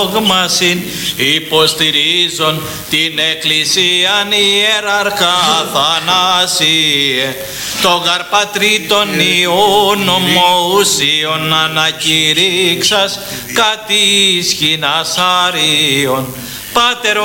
δόγμασιν υποστηρίζον την Εκκλησίαν ιεραρχά Αθανάσιε, το γαρπατρίτων Υιών ομοούσιον ανακηρύξας κατ' ίσχυν Ασάριον. Πάτερ